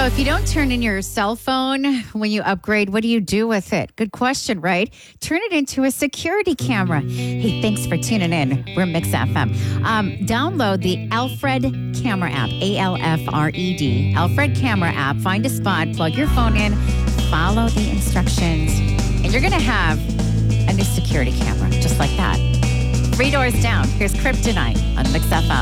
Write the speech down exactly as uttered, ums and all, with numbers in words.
So if you don't turn in your cell phone when you upgrade, what do you do with it? Good question, right? Turn it into a security camera. Hey, thanks for tuning in. We're Mix F M. Um, download the Alfred Camera app, A L F R E D. Alfred Camera app. Find a spot, plug your phone in, follow the instructions, and you're going to have a new security camera just like that. Three doors down. Here's Kryptonite on Mix F M.